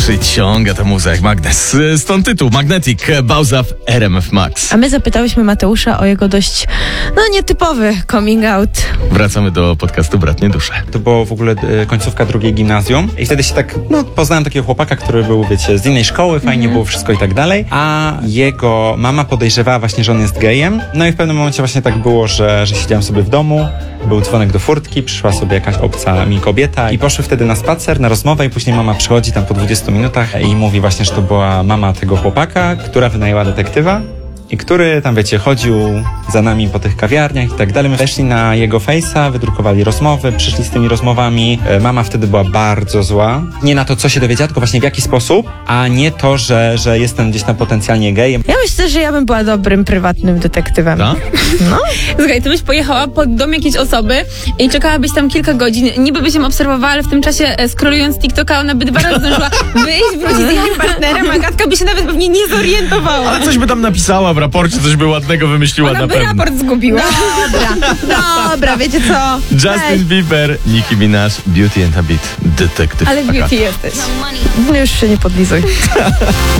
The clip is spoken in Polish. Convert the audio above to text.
Przyciąga ta muza jak magnes. Stąd tytuł Magnetic, Bauza w RMF Max. A my zapytałyśmy Mateusza o jego dość, nietypowy coming out. Wracamy do podcastu Bratnie Dusze. To było w ogóle końcówka drugiej gimnazjum i wtedy się tak, poznałem takiego chłopaka, który był, wiecie, z innej szkoły, fajnie było wszystko i tak dalej, a jego mama podejrzewała właśnie, że on jest gejem. No i w pewnym momencie właśnie tak było, że siedziałem sobie w domu, był dzwonek do furtki, przyszła sobie jakaś obca mi kobieta i poszły wtedy na spacer, na rozmowę i później mama przychodzi tam po 20 minutach i mówi właśnie, że to była mama tego chłopaka, która wynajęła detektywa i który tam, wiecie, chodził za nami po tych kawiarniach i tak dalej. My weszli na jego face'a, wydrukowali rozmowy, przyszli z tymi rozmowami. Mama wtedy była bardzo zła. Nie na to, co się dowiedziała, tylko właśnie w jaki sposób, a nie to, że jestem gdzieś tam potencjalnie gejem. Ja myślę, że ja bym była dobrym, prywatnym detektywem. Tak? No. Słuchaj, ty byś pojechała pod dom jakiejś osoby i czekałabyś tam kilka godzin. Niby byś ją obserwowała, ale w tym czasie scrollując TikToka, ona by 2 razy zdążyła wyjść, wrócić z innym partnerem, a Agatka by się nawet pewnie nie zorientowała. Ale coś by tam napisała w raporcie, coś by ładnego wymyśliła Ona na by pewno. raport zgubiła. Dobra, wiecie co? Justin Bieber, Nicki Minaj, Beauty and a Beat, detektyw Ale Agata. beauty jesteś. Już się nie podlizuj.